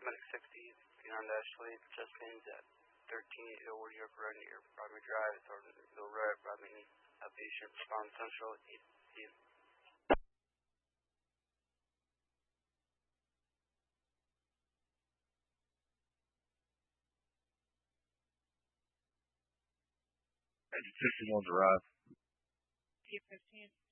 paramedic 60 beyond Ashley, just ends at 13 Edward York Road near Broadway Drive, Thorntonville Road, Broadway. Patient response central 8 p.m. Engine 61's arrived. T15.